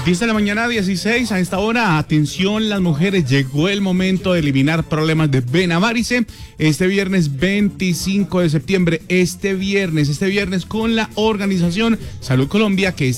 10 de la mañana, 16. A esta hora, atención las mujeres, llegó el momento de eliminar problemas de vena varice. Este viernes 25 de septiembre, este viernes con la organización Salud Colombia, que es